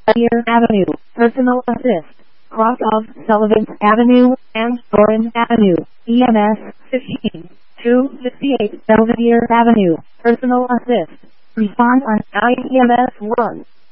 Belvedere Avenue, Personal Assist, cross of Sullivan Avenue and Doran Avenue, EMS 15, 268 Belvedere Avenue, Personal Assist. Respond on IEMS 1.